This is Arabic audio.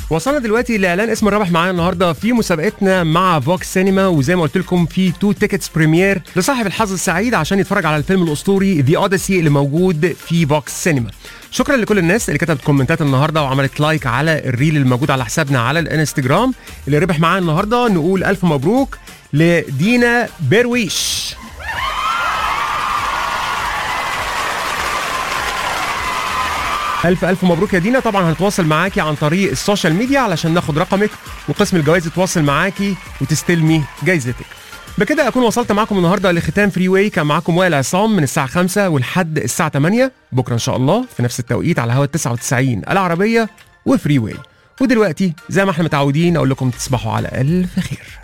وصلنا دلوقتي لاعلان اسم الرابح معانا النهارده في مسابقتنا مع فوكس سينما، وزي ما قلت لكم في 2 تيكتس بريمير لصاحب الحظ السعيد عشان يتفرج على الفيلم الاسطوري ذا اوديسي اللي موجود في فوكس سينما. شكرا لكل الناس اللي كتبت كومنتات النهارده وعملت لايك على الريل الموجود على حسابنا على الانستجرام. اللي ربح معانا النهارده نقول الف مبروك لدينا برويش. ألف مبروك يا دينا. طبعا هنتواصل معاكي عن طريق السوشيال ميديا علشان ناخد رقمك وقسم الجوائز يتواصل معاكي وتستلمي جايزتك. بكده أكون وصلت معاكم النهاردة لختام فري واي. كان معاكم وائل عصام من الساعة 5 ولحد الساعة 8 بكرة إن شاء الله في نفس التوقيت على هوا 99 العربية وفري واي. ودلوقتي زي ما احنا متعودين أقول لكم تصبحوا على ألف خير.